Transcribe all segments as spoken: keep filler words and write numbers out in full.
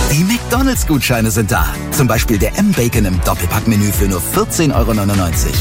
Die McDonald's-Gutscheine sind da. Zum Beispiel der M-Bacon im Doppelpack-Menü für nur vierzehn Euro neunundneunzig.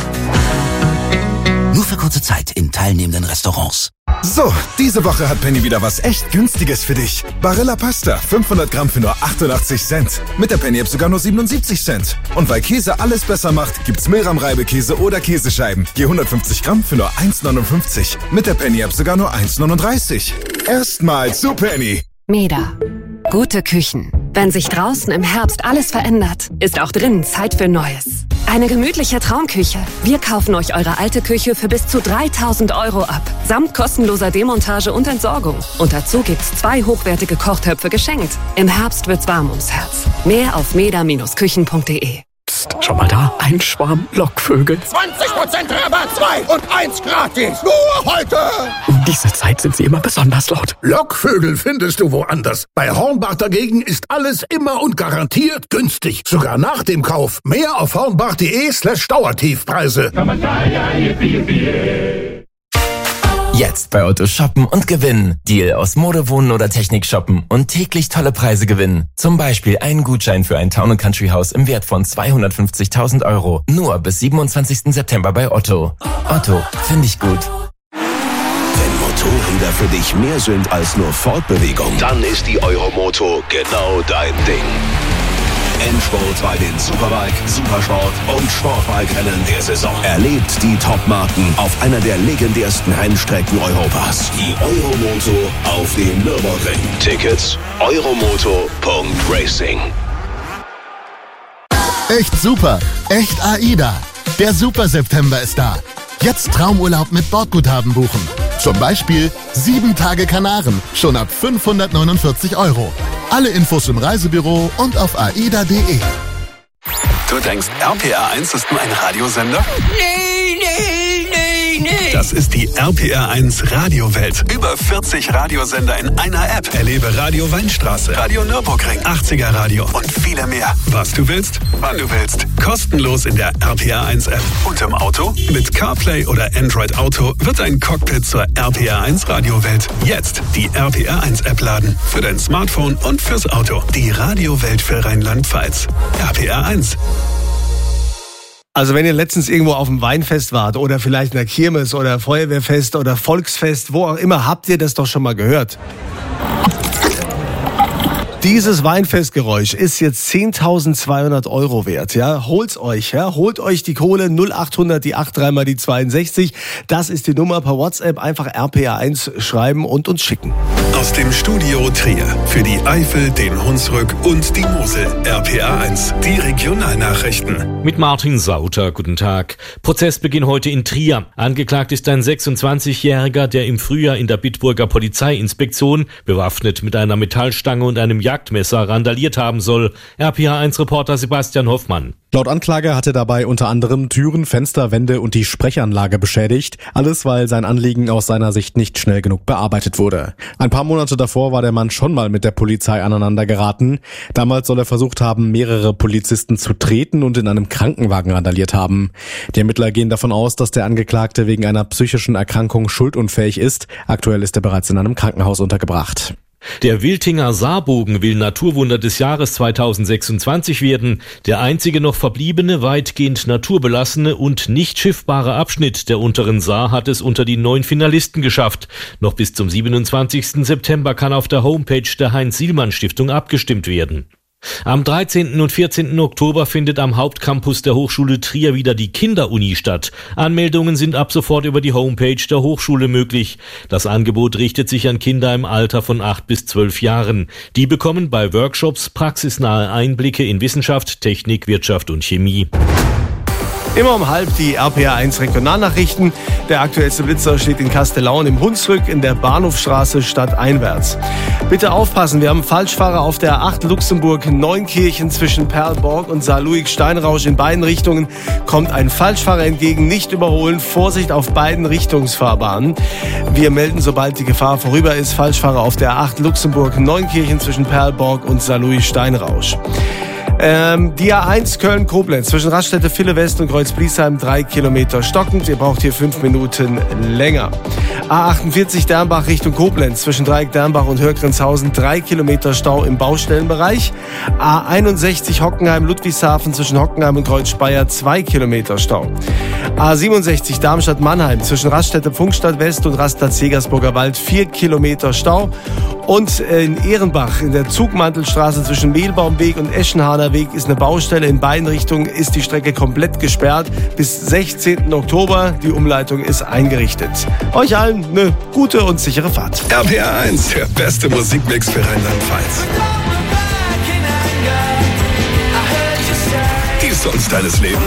Nur für kurze Zeit in teilnehmenden Restaurants. So, diese Woche hat Penny wieder was echt Günstiges für dich. Barilla Pasta, fünfhundert Gramm für nur achtundachtzig Cent. Mit der Penny-App sogar nur siebenundsiebzig Cent. Und weil Käse alles besser macht, gibt's Milram-Reibekäse oder Käsescheiben. Je hundertfünfzig Gramm für nur eins neunundfünfzig. Mit der Penny-App sogar nur eins neununddreißig. Erstmal zu Penny. Meda. Gute Küchen. Wenn sich draußen im Herbst alles verändert, ist auch drinnen Zeit für Neues. Eine gemütliche Traumküche. Wir kaufen euch eure alte Küche für bis zu dreitausend Euro ab. Samt kostenloser Demontage und Entsorgung. Und dazu gibt's zwei hochwertige Kochtöpfe geschenkt. Im Herbst wird's warm ums Herz. Mehr auf meda Bindestrich küchen punkt de. Psst, schon mal da? Ein Schwarm Lockvögel. zwanzig Prozent Rabatt, zwei und eins gratis. Nur heute. Um diese Zeit sind sie immer besonders laut. Lockvögel findest du woanders. Bei Hornbach dagegen ist alles immer und garantiert günstig. Sogar nach dem Kauf. Mehr auf hornbach.de slash Dauertiefpreise. Jetzt bei Otto shoppen und gewinnen. Deal aus Mode, Wohnen oder Technik shoppen und täglich tolle Preise gewinnen. Zum Beispiel einen Gutschein für ein Town- und Country-Haus im Wert von zweihundertfünfzigtausend Euro. Nur bis siebenundzwanzigsten September bei Otto. Otto, finde ich gut. Wenn Motorräder für dich mehr sind als nur Fortbewegung, dann ist die Euromoto genau dein Ding. Endspurt bei den Superbike, Supersport und Sportbike-Rennen der Saison. Erlebt die Top-Marken auf einer der legendärsten Rennstrecken Europas. Die Euromoto auf dem Nürburgring. Tickets euromoto punkt racing. Echt super, echt AIDA. Der Super-September ist da. Jetzt Traumurlaub mit Bordguthaben buchen. Zum Beispiel sieben Tage Kanaren, schon ab fünfhundertneunundvierzig Euro. Alle Infos im Reisebüro und auf aida punkt de. Du denkst, R P R eins ist nur ein Radiosender? Nee, nee, nee, nee. Das ist die R P R eins Radiowelt. Über vierzig Radiosender in einer App. Erlebe Radio Weinstraße, Radio Nürburgring, achtziger Radio und viele mehr. Was du willst, wann du willst. Kostenlos in der R P R eins App. Und im Auto? Mit CarPlay oder Android Auto wird dein Cockpit zur R P R eins Radiowelt. Jetzt die R P R eins App laden. Für dein Smartphone und fürs Auto. Die Radiowelt für Rheinland-Pfalz. R P R eins. Also wenn ihr letztens irgendwo auf dem Weinfest wart oder vielleicht in der Kirmes oder Feuerwehrfest oder Volksfest, wo auch immer, habt ihr das doch schon mal gehört. Dieses Weinfestgeräusch ist jetzt zehntausendzweihundert Euro wert, ja. Holt's euch, ja. Holt euch die Kohle null achthundert, die dreiundachtzig mal die zweiundsechzig. Das ist die Nummer per WhatsApp. Einfach R P R eins schreiben und uns schicken. Aus dem Studio Trier. Für die Eifel, den Hunsrück und die Mosel. R P R eins. Die Regionalnachrichten. Mit Martin Sauter. Guten Tag. Prozessbeginn heute in Trier. Angeklagt ist ein sechsundzwanzigjähriger, der im Frühjahr in der Bitburger Polizeiinspektion bewaffnet mit einer Metallstange und einem Jagdmesser randaliert haben soll. R P R eins Reporter Sebastian Hoffmann. Laut Anklage hat er dabei unter anderem Türen, Fenster, Wände und die Sprechanlage beschädigt. Alles, weil sein Anliegen aus seiner Sicht nicht schnell genug bearbeitet wurde. Ein paar Monate davor war der Mann schon mal mit der Polizei aneinander geraten. Damals soll er versucht haben, mehrere Polizisten zu treten und in einem Krankenwagen randaliert haben. Die Ermittler gehen davon aus, dass der Angeklagte wegen einer psychischen Erkrankung schuldunfähig ist. Aktuell ist er bereits in einem Krankenhaus untergebracht. Der Wiltinger Saarbogen will Naturwunder des Jahres zweitausendsechsundzwanzig werden. Der einzige noch verbliebene, weitgehend naturbelassene und nicht schiffbare Abschnitt der unteren Saar hat es unter die neun Finalisten geschafft. Noch bis zum siebenundzwanzigsten September kann auf der Homepage der Heinz-Sielmann-Stiftung abgestimmt werden. Am dreizehnten und vierzehnten Oktober findet am Hauptcampus der Hochschule Trier wieder die Kinderuni statt. Anmeldungen sind ab sofort über die Homepage der Hochschule möglich. Das Angebot richtet sich an Kinder im Alter von acht bis zwölf Jahren. Die bekommen bei Workshops praxisnahe Einblicke in Wissenschaft, Technik, Wirtschaft und Chemie. Immer um halb die R P R eins Regionalnachrichten. Der aktuellste Blitzer steht in Kastellaun im Hunsrück in der Bahnhofstraße stadteinwärts. Bitte aufpassen, wir haben Falschfahrer auf der acht Luxemburg-Neunkirchen zwischen Perlborg und Saarlouis-Steinrausch in beiden Richtungen. Kommt ein Falschfahrer entgegen, nicht überholen, Vorsicht auf beiden Richtungsfahrbahnen. Wir melden, sobald die Gefahr vorüber ist, Falschfahrer auf der acht Luxemburg-Neunkirchen zwischen Perlborg und Saarlouis-Steinrausch. Ähm, die A eins Köln-Koblenz zwischen Raststätte Ville West und Kreuz-Bliesheim drei Kilometer stockend. Ihr braucht hier fünf Minuten länger. A achtundvierzig Dernbach Richtung Koblenz zwischen Dreieck Dernbach und Hörgrenzhausen drei Kilometer Stau im Baustellenbereich. A einundsechzig Hockenheim-Ludwigshafen zwischen Hockenheim und Kreuz-Speyer zwei Kilometer Stau. A siebenundsechzig Darmstadt-Mannheim zwischen Raststätte Pfungstadt West und Rastplatz Jägersburger Wald vier Kilometer Stau. Und in Ehrenbach in der Zugmantelstraße zwischen Mehlbaumweg und Eschenhahner Weg ist eine Baustelle. In beiden Richtungen ist die Strecke komplett gesperrt bis sechzehnten Oktober. Die Umleitung ist eingerichtet. Euch allen eine gute und sichere Fahrt. R P R eins, der beste Musikmix für Rheinland-Pfalz. Die Songs deines Lebens.